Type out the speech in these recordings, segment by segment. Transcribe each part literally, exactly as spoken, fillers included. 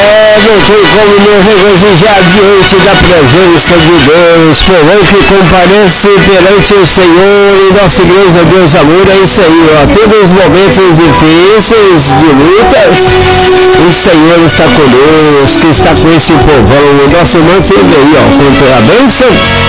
É, não tem como não regozijar diante da presença de Deus, povão que comparece perante o Senhor e nossa igreja Deus Amor. É isso aí, ó, todos os momentos difíceis, de lutas, o Senhor está conosco, está com esse povão. O nosso irmão teve aí, ó, contou a bênção,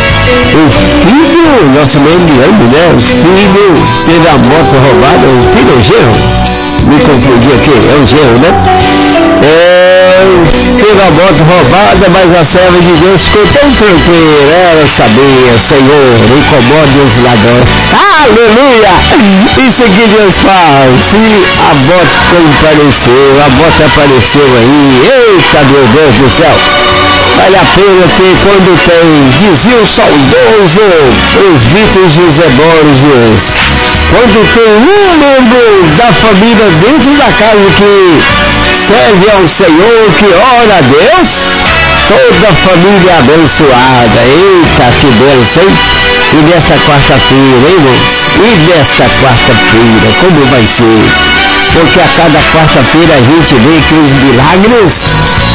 o filho, nosso irmão Eliane, né, o filho teve a moto roubada, o filho, o genro, me confundi aqui, é o genro, né? É, teve a moto roubada, mas a serva de Deus ficou tão tranquila. Ela sabia, Senhor, incomode os ladrões. Aleluia! Isso que Deus faz. Se a moto compareceu, a moto apareceu aí. Eita, meu Deus do céu! Vale a pena ter quando tem. Dizia o saudoso presbítero José Borges, quando tem um membro da família dentro da casa que serve ao Senhor, que ora a Deus, toda a família abençoada. Eita, que bênção, hein? E nesta quarta-feira, hein, irmãos? E nesta quarta-feira, como vai ser? Porque a cada quarta-feira a gente vê que os milagres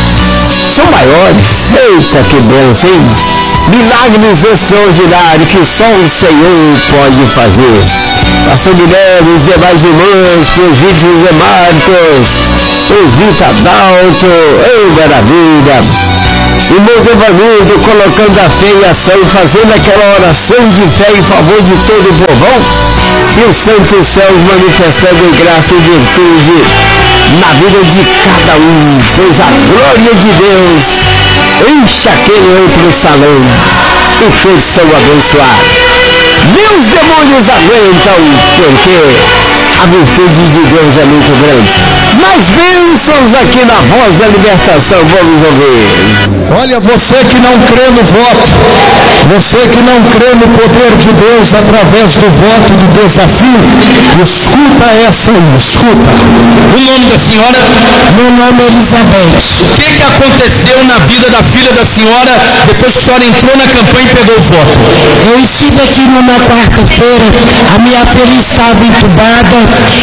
são maiores. Eita, que bênção, hein? Milagres extraordinários que só o Senhor pode fazer. Pastor Guilherme, os demais irmãos, presbíteros e Marcos, presbítero Adalto, ei, maravilha! Irmão Devanildo colocando a fé em ação, fazendo aquela oração de fé em favor de todo o povão, e os santos céus manifestando em graça e virtude na vida de cada um, pois a glória de Deus enche aquele outro salão e todos são abençoados. Meus demônios aguentam, porque a virtude de Deus é muito grande. Mais bênçãos aqui na Voz da Libertação, vamos ouvir. Olha, você que não crê no voto, você que não crê no poder de Deus através do voto do desafio, escuta essa aí, escuta. O nome da senhora? Meu nome é Elizabeth. O que que aconteceu na vida da filha da senhora depois que a senhora entrou na campanha e pegou o voto? Eu estive aqui numa quarta-feira, a minha filha estava entubada,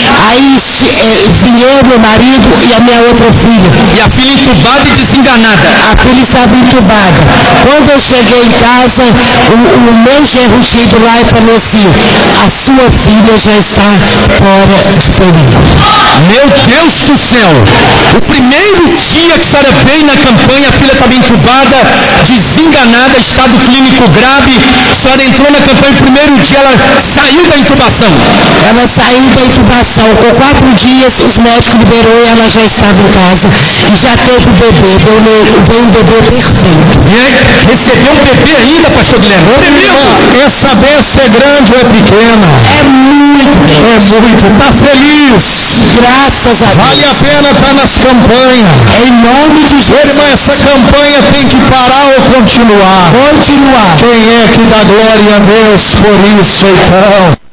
aí é, vinha meu marido e a minha outra filha. E a filha entubada e desenganada? A filha estava entubada. Quando eu cheguei em casa, o, o meu genro chegou lá e falou assim: a sua filha já está fora de perigo. Meu Deus do céu! O primeiro dia que a senhora veio na campanha, a filha estava entubada, desenganada, estado clínico grave. A senhora entrou na campanha, o primeiro dia ela saiu da intubação. Ela saiu da intubação. Com quatro dias, os médicos liberou e ela já estava em casa. E já teve o bebê. Veio um bebê perfeito. E aí, recebeu um bebê ainda, pastor Guilherme? Ô, irmã, essa benção é grande ou é pequena? É muito grande. É muito. Está feliz? Graças a Deus. Vale a pena estar nas campanhas. Em nome de Jesus. Irmã, essa campanha tem que parar ou continuar? Continuar. Quem é que dá glória a Deus por isso, então?